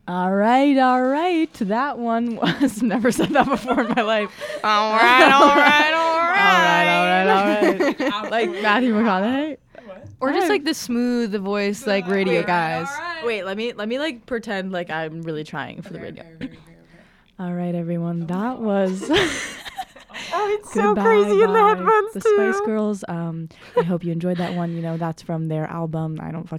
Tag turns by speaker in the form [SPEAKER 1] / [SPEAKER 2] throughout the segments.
[SPEAKER 1] All right. That one was never said that before in my life.
[SPEAKER 2] All right.
[SPEAKER 1] Like Matthew McConaughey.
[SPEAKER 2] Or just like the smooth voice, like radio guys.
[SPEAKER 1] Wait, let me like pretend like I'm really trying for the radio. All right, everyone. That was.
[SPEAKER 2] Oh, it's
[SPEAKER 1] so crazy in the headphones the too. Spice Girls. I hope you enjoyed that one. You know, that's from their album. I don't.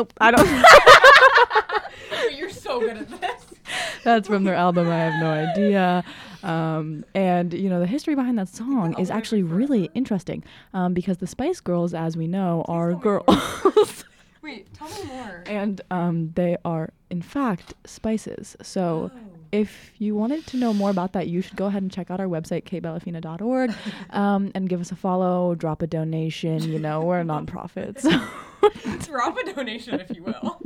[SPEAKER 3] You're so good at this.
[SPEAKER 1] That's from their album. I have no idea. And you know, the history behind that song is actually really interesting. Because the Spice Girls, as we know, are girls.
[SPEAKER 3] Wait, tell me more.
[SPEAKER 1] And they are, in fact, spices. So if you wanted to know more about that, you should go ahead and check out our website, kbellafina.org, and give us a follow, drop a donation. You know, we're a nonprofit. So
[SPEAKER 3] Drop a donation, if you will.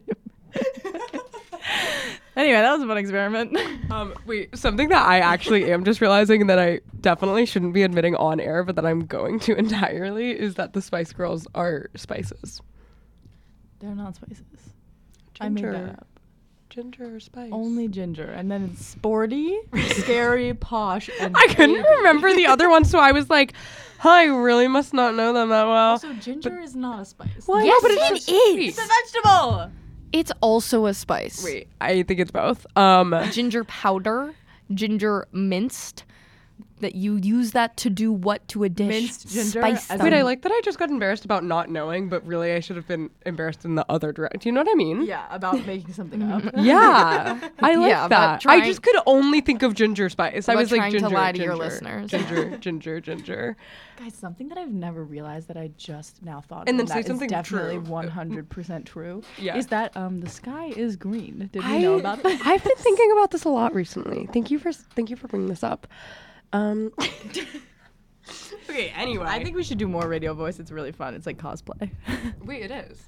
[SPEAKER 1] Anyway, that was a fun experiment.
[SPEAKER 3] Wait, something that I actually am just realizing that I definitely shouldn't be admitting on air, but that I'm going to entirely, is that the Spice Girls are spices.
[SPEAKER 1] They're not spices.
[SPEAKER 3] Ginger.
[SPEAKER 1] I made that up.
[SPEAKER 3] Ginger or spice?
[SPEAKER 1] Only ginger. And then it's sporty, scary, posh, and
[SPEAKER 3] I couldn't remember the other one, so I was like, I really must not know them that well.
[SPEAKER 1] Also, ginger is not a spice.
[SPEAKER 3] Well,
[SPEAKER 2] Yes,
[SPEAKER 3] no, but
[SPEAKER 2] it
[SPEAKER 3] it's
[SPEAKER 2] is.
[SPEAKER 1] It's a vegetable!
[SPEAKER 2] It's also a spice.
[SPEAKER 3] Wait, I think it's both.
[SPEAKER 2] Ginger powder, ginger minced. That you use that to do what to a dish?
[SPEAKER 1] Minced ginger?
[SPEAKER 2] Spice
[SPEAKER 1] As
[SPEAKER 2] them.
[SPEAKER 3] Wait, I like that I just got embarrassed about not knowing, but really I should have been embarrassed in the other direction. Do you know what I mean?
[SPEAKER 1] Yeah, about making something up.
[SPEAKER 3] Yeah, I like
[SPEAKER 2] Yeah, but
[SPEAKER 3] that. I
[SPEAKER 2] trying-
[SPEAKER 3] just could only think of ginger spice. I
[SPEAKER 2] But
[SPEAKER 3] was like
[SPEAKER 2] trying to
[SPEAKER 3] ginger,
[SPEAKER 2] lie to
[SPEAKER 3] ginger,
[SPEAKER 2] your listeners.
[SPEAKER 3] ginger.
[SPEAKER 1] Guys, something that I've never realized that I just now thought
[SPEAKER 3] And
[SPEAKER 1] of,
[SPEAKER 3] then say
[SPEAKER 1] that is
[SPEAKER 3] something
[SPEAKER 1] definitely
[SPEAKER 3] true.
[SPEAKER 1] 100% true,
[SPEAKER 3] Yeah.
[SPEAKER 1] is that the sky is green. Did you know about that?
[SPEAKER 3] I've been thinking about this a lot recently. Thank you for bringing this up. Okay, anyway.
[SPEAKER 1] I think we should do more radio voice. It's really fun. It's like cosplay.
[SPEAKER 3] Wait, it is.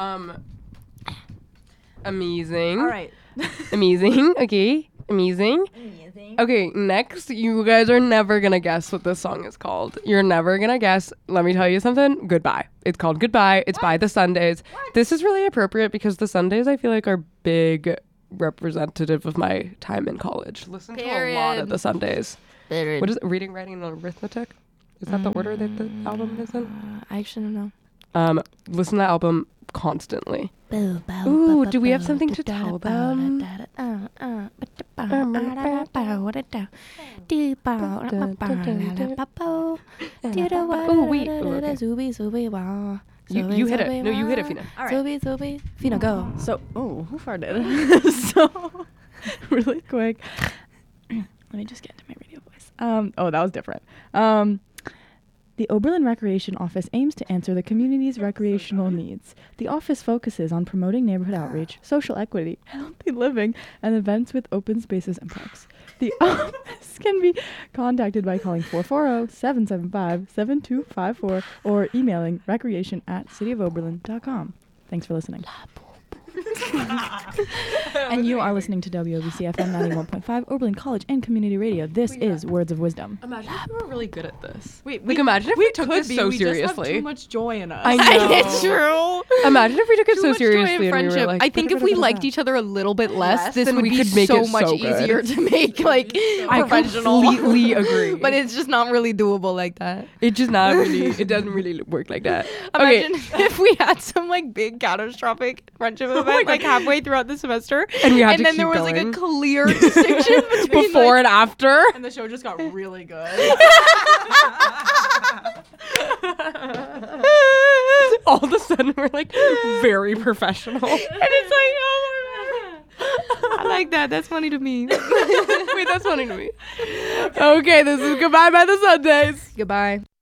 [SPEAKER 3] Amazing.
[SPEAKER 1] All right.
[SPEAKER 3] Amazing. Okay. Amazing. Okay, next, you guys are never gonna guess what this song is called. You're never gonna guess. Let me tell you something. Goodbye. It's called Goodbye. It's by the Sundays. This is really appropriate because the Sundays, I feel like, are big representative of my time in college. Listen to a lot of the Sundays. What is it? Reading, writing, and arithmetic? Is that the order that the album is in?
[SPEAKER 2] I actually don't know.
[SPEAKER 3] Listen to the album constantly. Ooh, do we have something to tell them?
[SPEAKER 2] Oh, wait.
[SPEAKER 3] You hit it. No, you hit it, Fina.
[SPEAKER 1] All right.
[SPEAKER 2] Fina, go.
[SPEAKER 1] So, who farted? So, really quick. Let me just get into my radio voice. That was different. The Oberlin Recreation Office aims to answer the community's recreational needs. The office focuses on promoting neighborhood outreach, social equity, healthy living, and events with open spaces and parks. The office can be contacted by calling 440-775-7254 or emailing recreation@cityofoberlin.com. Thanks for listening. And you are listening to WOBC FM 91.5 Oberlin College and Community Radio. This is Words of Wisdom.
[SPEAKER 3] Imagine if we were really good at this.
[SPEAKER 1] Wait,
[SPEAKER 3] imagine if we took this so
[SPEAKER 1] we
[SPEAKER 3] seriously.
[SPEAKER 1] just have too much joy in us.
[SPEAKER 3] I know.
[SPEAKER 2] It's true.
[SPEAKER 3] Imagine if we took it
[SPEAKER 2] Too
[SPEAKER 3] so
[SPEAKER 2] much joy
[SPEAKER 3] seriously
[SPEAKER 2] in
[SPEAKER 3] and we
[SPEAKER 2] friendship.
[SPEAKER 3] were like,
[SPEAKER 2] I think if we liked each other a little bit less, this
[SPEAKER 3] then
[SPEAKER 2] would
[SPEAKER 3] we
[SPEAKER 2] be
[SPEAKER 3] could make
[SPEAKER 2] so
[SPEAKER 3] it
[SPEAKER 2] much
[SPEAKER 3] so good.
[SPEAKER 2] easier to make like
[SPEAKER 3] I
[SPEAKER 2] professional.
[SPEAKER 3] completely agree.
[SPEAKER 2] But it's just not really doable like that.
[SPEAKER 3] It just not really, it doesn't really work like that.
[SPEAKER 2] Imagine if we had some like big catastrophic friendship event like halfway throughout the semester,
[SPEAKER 3] And we had to
[SPEAKER 2] then
[SPEAKER 3] keep
[SPEAKER 2] there was
[SPEAKER 3] going.
[SPEAKER 2] like a clear distinction between
[SPEAKER 3] Before and after.
[SPEAKER 1] And the show just got really good.
[SPEAKER 3] All of a sudden we're like very professional.
[SPEAKER 2] and it's like, oh my God. I like that. That's funny to me.
[SPEAKER 3] Wait, that's funny to me. Okay, this is Goodbye by the Sundays.
[SPEAKER 2] Goodbye.